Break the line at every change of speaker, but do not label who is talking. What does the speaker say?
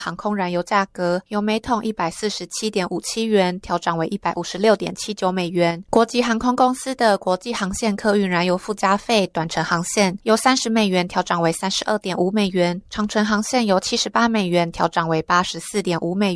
航空燃油价格由每桶 147.57 元调涨为 156.79 美元。国际航空公司的国际航线客运燃油附加费短程航线由30美元调涨为 32.5 美元，长程航线由78美元调涨为 84.5 美元。